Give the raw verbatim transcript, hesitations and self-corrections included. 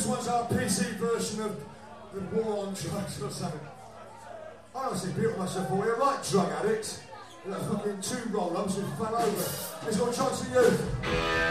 This one's our P C version of the War on Drugs or something. I honestly built myself all here like drug addicts. With a fucking two roll-ups who fell over. It's got a chance for you.